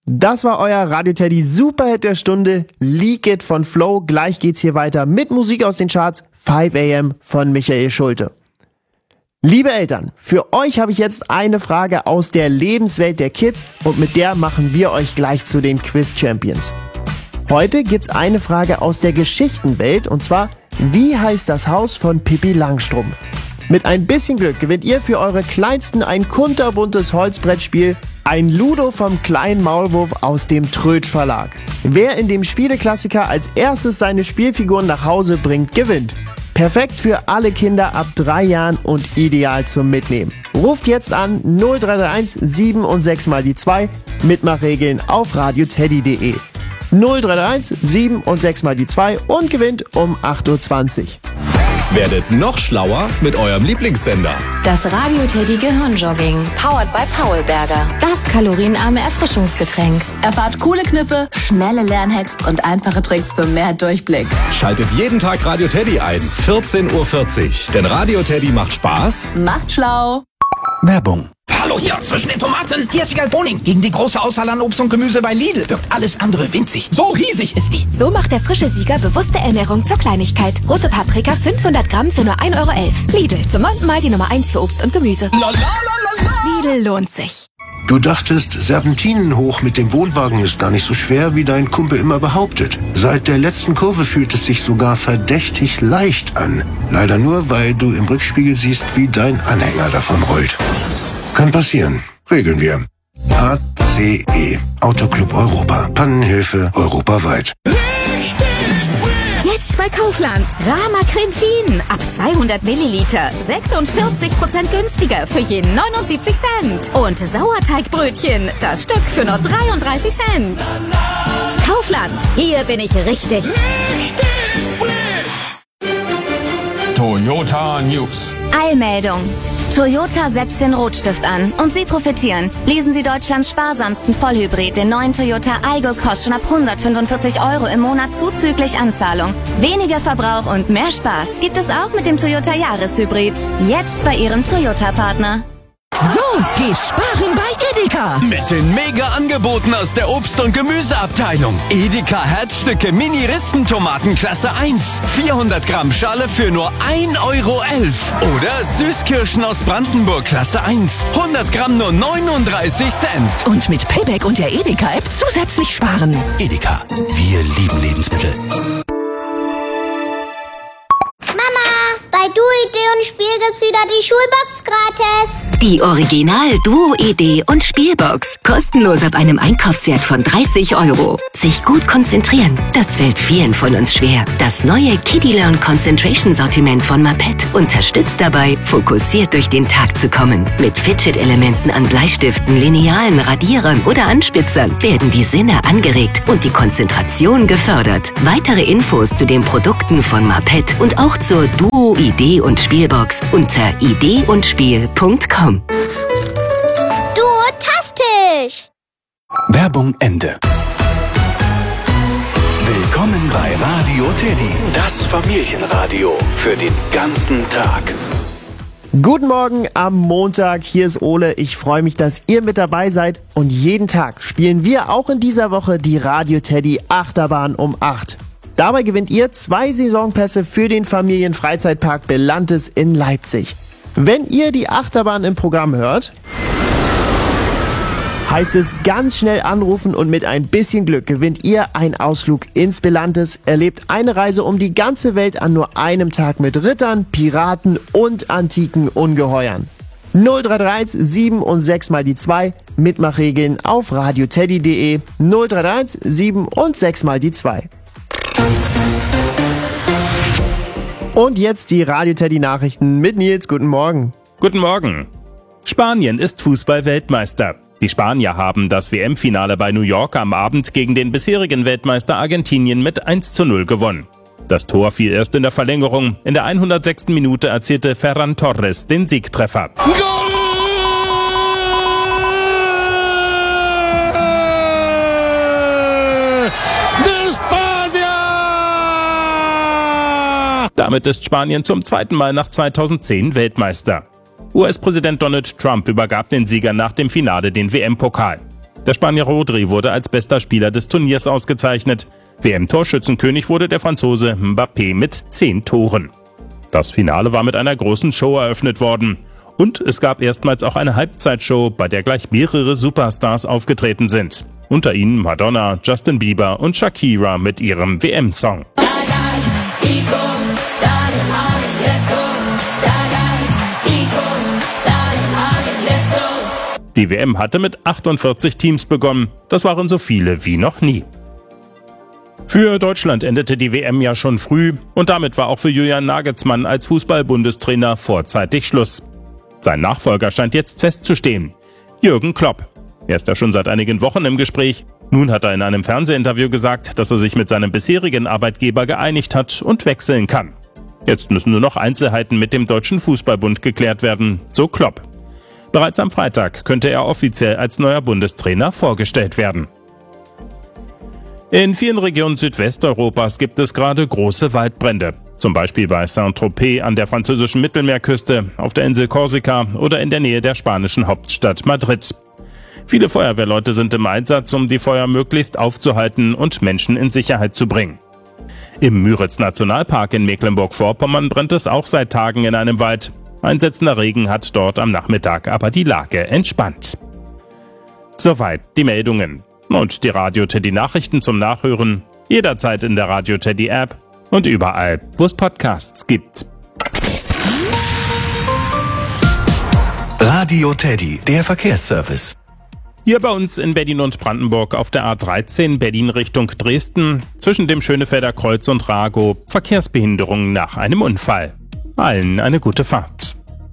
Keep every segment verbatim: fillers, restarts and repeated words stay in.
Das war euer Radio Teddy Superhit der Stunde, Leak It von Flo. Gleich geht's hier weiter mit Musik aus den Charts, five a m von Michael Schulte. Liebe Eltern, für euch habe ich jetzt eine Frage aus der Lebenswelt der Kids und mit der machen wir euch gleich zu den Quiz-Champions. Heute gibt's eine Frage aus der Geschichtenwelt und zwar, wie heißt das Haus von Pippi Langstrumpf? Mit ein bisschen Glück gewinnt ihr für eure Kleinsten ein kunterbuntes Holzbrettspiel, ein Ludo vom kleinen Maulwurf aus dem Tröd Verlag. Wer in dem Spieleklassiker als erstes seine Spielfiguren nach Hause bringt, gewinnt. Perfekt für alle Kinder ab drei Jahren und ideal zum Mitnehmen. Ruft jetzt an null drei drei eins sieben und sechs mal die zwei, Mitmachregeln auf radioteddy punkt de. null drei drei eins sieben und sechs mal die zwei und gewinnt um acht Uhr zwanzig. Werdet noch schlauer mit eurem Lieblingssender. Das Radio Teddy Gehirnjogging, powered by Paulberger. Das kalorienarme Erfrischungsgetränk. Erfahrt coole Kniffe, schnelle Lernhacks und einfache Tricks für mehr Durchblick. Schaltet jeden Tag Radio Teddy ein, vierzehn Uhr vierzig. Denn Radio Teddy macht Spaß. Macht schlau. Werbung. Hallo hier zwischen den Tomaten. Hier ist Wiegald Boning. Gegen die große Auswahl an Obst und Gemüse bei Lidl wirkt alles andere winzig. So riesig ist die. So macht der frische Sieger bewusste Ernährung zur Kleinigkeit. Rote Paprika fünfhundert Gramm für nur ein Euro elf. Lidl, zum neunten Mal die Nummer eins für Obst und Gemüse. Lidl lohnt sich. Du dachtest, Serpentinen hoch mit dem Wohnwagen ist gar nicht so schwer, wie dein Kumpel immer behauptet. Seit der letzten Kurve fühlt es sich sogar verdächtig leicht an. Leider nur, weil du im Rückspiegel siehst, wie dein Anhänger davon rollt. Kann passieren. Regeln wir. A C E. Autoclub Europa. Pannenhilfe europaweit. Jetzt bei Kaufland. Rama Creme Fien. Ab zweihundert Milliliter. sechsundvierzig Prozent günstiger für je neunundsiebzig Cent. Und Sauerteigbrötchen. Das Stück für nur dreiunddreißig Cent. Kaufland. Hier bin ich richtig. Richtig frisch. Toyota News. Eilmeldung. Toyota setzt den Rotstift an und Sie profitieren. Lesen Sie Deutschlands sparsamsten Vollhybrid, den neuen Toyota Aygo, kostet schon ab hundertfünfundvierzig Euro im Monat zuzüglich Anzahlung. Weniger Verbrauch und mehr Spaß gibt es auch mit dem Toyota Jahreshybrid. Jetzt bei Ihrem Toyota-Partner. So geht sparen bei Edeka. Mit den Mega-Angeboten aus der Obst- und Gemüseabteilung. Edeka Herzstücke Mini-Ristentomaten Klasse eins. vierhundert Gramm Schale für nur ein Euro elf. Oder Süßkirschen aus Brandenburg Klasse eins. hundert Gramm nur neununddreißig Cent. Und mit Payback und der Edeka-App zusätzlich sparen. Edeka, wir lieben Lebensmittel. Bei Duo-Idee und Spiel gibt's wieder die Schulbox gratis. Die Original Duo-Idee und Spielbox. Kostenlos ab einem Einkaufswert von dreißig Euro. Sich gut konzentrieren, das fällt vielen von uns schwer. Das neue Kiddie Learn Concentration Sortiment von Mapet unterstützt dabei, fokussiert durch den Tag zu kommen. Mit Fidget-Elementen an Bleistiften, Linealen, Radierern oder Anspitzern werden die Sinne angeregt und die Konzentration gefördert. Weitere Infos zu den Produkten von Mapet und auch zur Duo-Idee und Spielbox unter idee und spiel punkt com. Duotastisch! Werbung Ende. Willkommen bei Radio Teddy, das Familienradio für den ganzen Tag. Guten Morgen am Montag, hier ist Ole. Ich freue mich, dass ihr mit dabei seid. Und jeden Tag spielen wir auch in dieser Woche die Radio Teddy Achterbahn um acht. Dabei gewinnt ihr zwei Saisonpässe für den Familienfreizeitpark Belantes in Leipzig. Wenn ihr die Achterbahn im Programm hört, heißt es ganz schnell anrufen und mit ein bisschen Glück gewinnt ihr einen Ausflug ins Belantes, erlebt eine Reise um die ganze Welt an nur einem Tag mit Rittern, Piraten und antiken Ungeheuern. null drei drei eins sieben und sechs mal die zwei, Mitmachregeln auf radioteddy punkt de, null drei drei eins sieben und sechs mal die zwei. Und jetzt die Radio Teddy Nachrichten mit Nils. Guten Morgen. Guten Morgen. Spanien ist Fußball-Weltmeister. Die Spanier haben das W M-Finale bei New York am Abend gegen den bisherigen Weltmeister Argentinien mit eins zu null gewonnen. Das Tor fiel erst in der Verlängerung. In der hundertsechsten Minute erzielte Ferran Torres den Siegtreffer. Goal! Damit ist Spanien zum zweiten Mal nach zweitausendzehn Weltmeister. U S-Präsident Donald Trump übergab den Siegern nach dem Finale den W M-Pokal. Der Spanier Rodri wurde als bester Spieler des Turniers ausgezeichnet. W M-Torschützenkönig wurde der Franzose Mbappé mit zehn Toren. Das Finale war mit einer großen Show eröffnet worden. Und es gab erstmals auch eine Halbzeitshow, bei der gleich mehrere Superstars aufgetreten sind. Unter ihnen Madonna, Justin Bieber und Shakira mit ihrem W M-Song. Die W M hatte mit achtundvierzig Teams begonnen. Das waren so viele wie noch nie. Für Deutschland endete die W M ja schon früh und damit war auch für Julian Nagelsmann als Fußball-Bundestrainer vorzeitig Schluss. Sein Nachfolger scheint jetzt festzustehen. Jürgen Klopp. Er ist ja schon seit einigen Wochen im Gespräch. Nun hat er in einem Fernsehinterview gesagt, dass er sich mit seinem bisherigen Arbeitgeber geeinigt hat und wechseln kann. Jetzt müssen nur noch Einzelheiten mit dem Deutschen Fußballbund geklärt werden, so Klopp. Bereits am Freitag könnte er offiziell als neuer Bundestrainer vorgestellt werden. In vielen Regionen Südwesteuropas gibt es gerade große Waldbrände. Zum Beispiel bei Saint-Tropez an der französischen Mittelmeerküste, auf der Insel Korsika oder in der Nähe der spanischen Hauptstadt Madrid. Viele Feuerwehrleute sind im Einsatz, um die Feuer möglichst aufzuhalten und Menschen in Sicherheit zu bringen. Im Müritz-Nationalpark in Mecklenburg-Vorpommern brennt es auch seit Tagen in einem Wald. Einsetzender Regen hat dort am Nachmittag aber die Lage entspannt. Soweit die Meldungen. Und die Radio Teddy Nachrichten zum Nachhören jederzeit in der Radio Teddy App und überall, wo es Podcasts gibt. Radio Teddy, der Verkehrsservice. Hier bei uns in Berlin und Brandenburg auf der A dreizehn Berlin Richtung Dresden zwischen dem Schönefelder Kreuz und Ragow Verkehrsbehinderung nach einem Unfall. Allen eine gute Fahrt.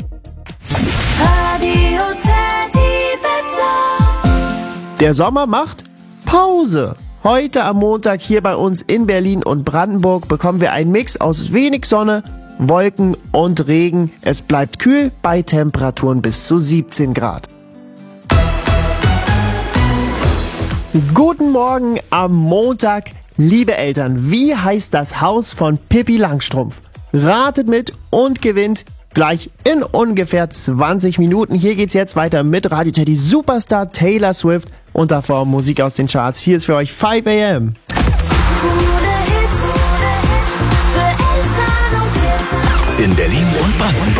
Radio Teddy Wetter. Der Sommer macht Pause. Heute am Montag hier bei uns in Berlin und Brandenburg bekommen wir einen Mix aus wenig Sonne, Wolken und Regen. Es bleibt kühl bei Temperaturen bis zu siebzehn Grad. Guten Morgen am Montag. Liebe Eltern, wie heißt das Haus von Pippi Langstrumpf? Ratet mit und gewinnt gleich in ungefähr zwanzig Minuten. Hier geht's jetzt weiter mit Radio Teddy Superstar Taylor Swift und davor Musik aus den Charts. Hier ist für euch five a m. In Berlin und Brandenburg.